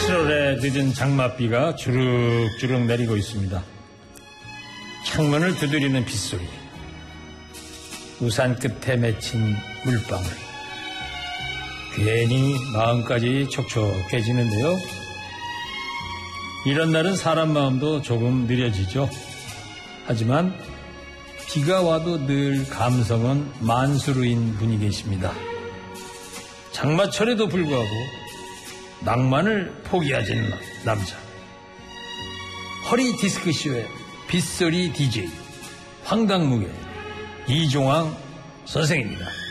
7월의 늦은 장맛비가 주룩주룩 내리고 있습니다. 창문을 두드리는 빗소리, 우산 끝에 맺힌 물방울, 괜히 마음까지 촉촉해지는데요. 이런 날은 사람 마음도 조금 느려지죠. 하지만 비가 와도 늘 감성은 만수르인 분이 계십니다. 장마철에도 불구하고 낭만을 포기하지 않는 남자, 허리 디스크쇼의 빗소리 DJ 황당무계 이종황 선생입니다.